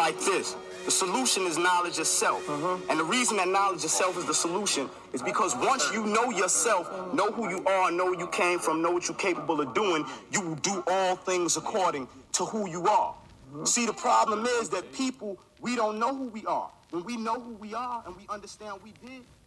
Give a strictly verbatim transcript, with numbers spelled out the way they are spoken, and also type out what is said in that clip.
like this. The solution is knowledge of self. Uh-huh. And the reason that knowledge of self is the solution is because once you know yourself, know who you are, know where you came from, know what you're capable of doing, you will do all things according to who you are. Uh-huh. See, the problem is that people, we don't know who we are. When we know who we are and we understand we did,